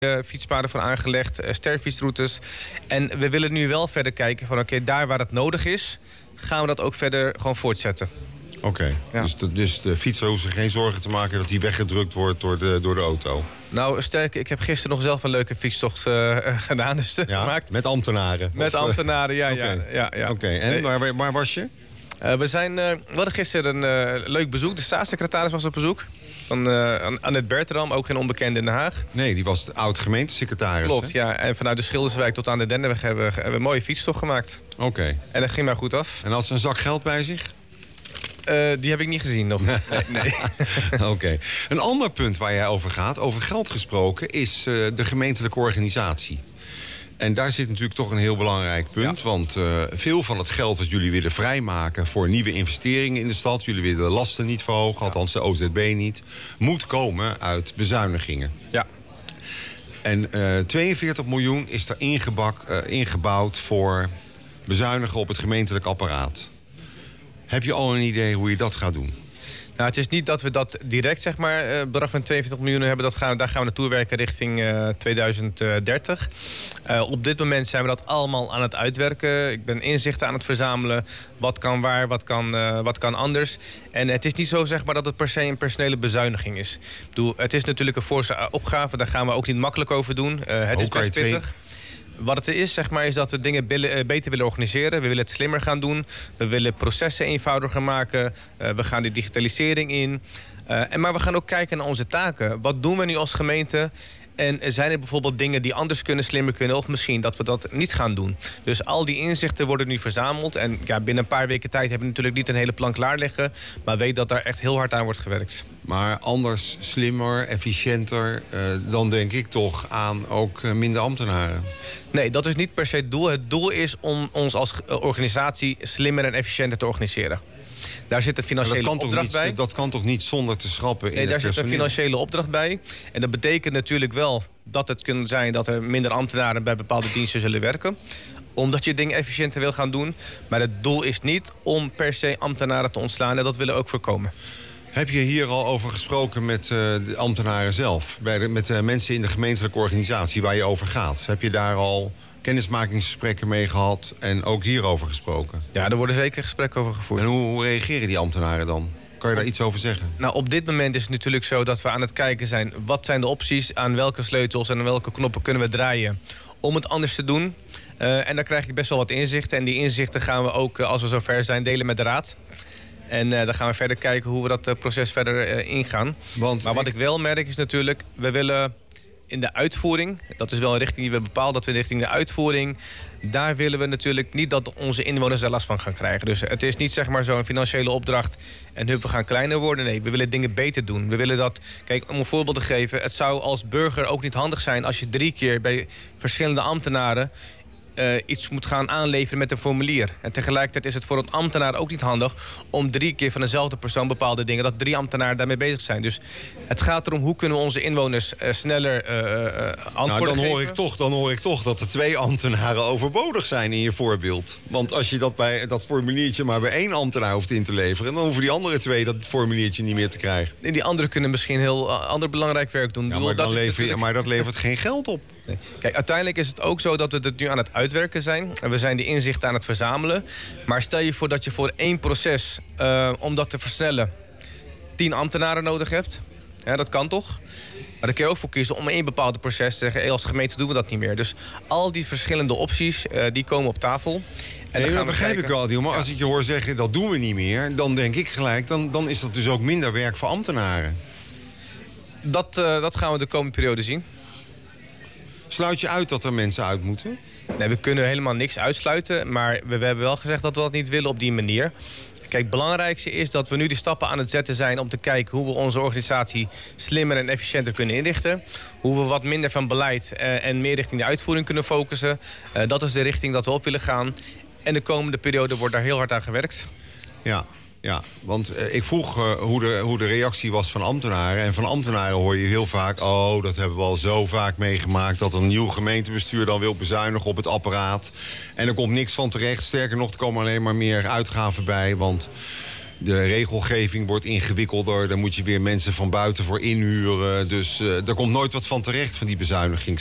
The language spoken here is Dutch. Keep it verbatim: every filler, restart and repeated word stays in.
Uh, fietspaden voor aangelegd, uh, sterfietsroutes. En we willen nu wel verder kijken van oké, okay, daar waar het nodig is, gaan we dat ook verder gewoon voortzetten. Oké, okay. ja. dus, de, dus de fietser hoeft zich geen zorgen te maken dat hij weggedrukt wordt door de, door de auto? Nou, sterk, ik heb gisteren nog zelf een leuke fietstocht uh, gedaan. Dus ja, gemaakt. Met ambtenaren? Met of, ambtenaren, ja. Okay. ja, ja, ja. Oké, okay. En nee. waar, waar was je? Uh, we, zijn, uh, we hadden gisteren een uh, leuk bezoek. De staatssecretaris was op bezoek. Van uh, Annette Bertram, ook geen onbekende in Den Haag. Nee, die was de oud-gemeentesecretaris. Klopt, hè? ja. En vanuit de Schilderswijk tot aan de Dennenweg hebben we, hebben we een mooie fietstocht gemaakt. Oké. Okay. En dat ging maar goed af. En had ze een zak geld bij zich? Uh, die heb ik niet gezien nog. Nee, nee. Oké. Okay. Een ander punt waar jij over gaat, over geld gesproken, is uh, de gemeentelijke organisatie. En daar zit natuurlijk toch een heel belangrijk punt. Ja. Want uh, veel van het geld dat jullie willen vrijmaken voor nieuwe investeringen in de stad, jullie willen de lasten niet verhogen, ja. althans de O Z B niet, moet komen uit bezuinigingen. Ja. En uh, tweeënveertig miljoen is er ingebak, uh, ingebouwd voor bezuinigen op het gemeentelijk apparaat. Heb je al een idee hoe je dat gaat doen? Nou, het is niet dat we dat direct, zeg maar, uh, bedrag van tweeënveertig miljoen hebben. Dat gaan, daar gaan we naartoe werken richting uh, tweeduizend dertig. Uh, op dit moment zijn we dat allemaal aan het uitwerken. Ik ben inzichten aan het verzamelen. Wat kan waar, wat kan, uh, wat kan anders. En het is niet zo, zeg maar, dat het per se een personele bezuiniging is. Ik bedoel, het is natuurlijk een forse opgave. Daar gaan we ook niet makkelijk over doen. Uh, het is best pittig. Wat het is, zeg maar, is dat we dingen beter willen organiseren. We willen het slimmer gaan doen. We willen processen eenvoudiger maken. Uh, we gaan de digitalisering in. Uh, en maar we gaan ook kijken naar onze taken. Wat doen we nu als gemeente? En zijn er bijvoorbeeld dingen die anders kunnen, slimmer kunnen, of misschien dat we dat niet gaan doen? Dus al die inzichten worden nu verzameld. En ja, binnen een paar weken tijd hebben we natuurlijk niet een hele plan klaar liggen. Maar weet dat daar echt heel hard aan wordt gewerkt. Maar anders, slimmer, efficiënter, uh, dan denk ik toch aan ook uh, minder ambtenaren. Nee, dat is niet per se het doel. Het doel is om ons als organisatie slimmer en efficiënter te organiseren. Daar zit een financiële opdracht niet, bij. Dat kan toch niet zonder te schrappen in nee, het daar zit een financiële opdracht bij. En dat betekent natuurlijk wel dat het kan zijn dat er minder ambtenaren bij bepaalde diensten zullen werken. Omdat je dingen efficiënter wil gaan doen. Maar het doel is niet om per se ambtenaren te ontslaan. En dat willen we ook voorkomen. Heb je hier al over gesproken met uh, de ambtenaren zelf? Bij de, met uh, mensen in de gemeentelijke organisatie waar je over gaat? Heb je daar al kennismakingsgesprekken mee gehad en ook hierover gesproken? Ja, er worden zeker gesprekken over gevoerd. En hoe, hoe reageren die ambtenaren dan? Kan je daar iets over zeggen? Nou, op dit moment is het natuurlijk zo dat we aan het kijken zijn, wat zijn de opties, aan welke sleutels en aan welke knoppen kunnen we draaien om het anders te doen. Uh, en daar krijg ik best wel wat inzichten. En die inzichten gaan we ook, als we zover zijn, delen met de raad. En uh, dan gaan we verder kijken hoe we dat uh, proces verder uh, ingaan. Want maar wat ik... ik wel merk is natuurlijk, we willen in de uitvoering, dat is wel een richting die we bepalen, dat we richting de uitvoering, daar willen we natuurlijk niet dat onze inwoners daar last van gaan krijgen. Dus het is niet, zeg maar, zo'n financiële opdracht en hup, we gaan kleiner worden. Nee, we willen dingen beter doen. We willen dat, kijk, om een voorbeeld te geven, het zou als burger ook niet handig zijn als je drie keer bij verschillende ambtenaren Uh, iets moet gaan aanleveren met een formulier. En tegelijkertijd is het voor een ambtenaar ook niet handig om drie keer van dezelfde persoon bepaalde dingen, dat drie ambtenaren daarmee bezig zijn. Dus het gaat erom hoe kunnen we onze inwoners uh, sneller uh, uh, antwoorden nou, dan hoor geven. Ik toch, dan hoor ik toch dat er twee ambtenaren overbodig zijn in je voorbeeld. Want als je dat, bij, dat formuliertje maar bij één ambtenaar hoeft in te leveren, dan hoeven die andere twee dat formuliertje niet meer te krijgen. En die anderen kunnen misschien heel uh, ander belangrijk werk doen. Ja, maar, dan lever, natuurlijk... maar dat levert geen geld op. Nee. Kijk, uiteindelijk is het ook zo dat we het nu aan het uitwerken zijn. En we zijn die inzichten aan het verzamelen. Maar stel je voor dat je voor één proces, uh, om dat te versnellen, tien ambtenaren nodig hebt. Ja, dat kan toch? Maar dan kun je ook voor kiezen om één bepaalde proces te zeggen, hey, als gemeente doen we dat niet meer. Dus al die verschillende opties, uh, die komen op tafel. En nee, dan dat begrijp kijken. ik wel, Diel. Maar ja. als ik je hoor zeggen, dat doen we niet meer, dan denk ik gelijk, dan, dan is dat dus ook minder werk voor ambtenaren. Dat, uh, dat gaan we de komende periode zien. Sluit je uit dat er mensen uit moeten? Nee, we kunnen helemaal niks uitsluiten. Maar we, we hebben wel gezegd dat we dat niet willen op die manier. Kijk, het belangrijkste is dat we nu die stappen aan het zetten zijn om te kijken hoe we onze organisatie slimmer en efficiënter kunnen inrichten. Hoe we wat minder van beleid uh, en meer richting de uitvoering kunnen focussen. Uh, dat is de richting dat we op willen gaan. En de komende periode wordt daar heel hard aan gewerkt. Ja. Ja, want uh, ik vroeg uh, hoe, de, hoe de reactie was van ambtenaren. En van ambtenaren hoor je heel vaak, oh, dat hebben we al zo vaak meegemaakt, dat een nieuw gemeentebestuur dan wil bezuinigen op het apparaat. En er komt niks van terecht. Sterker nog, er komen alleen maar meer uitgaven bij. Want De regelgeving wordt ingewikkelder. Daar moet je weer mensen van buiten voor inhuren. Dus uh, er komt nooit wat van terecht van die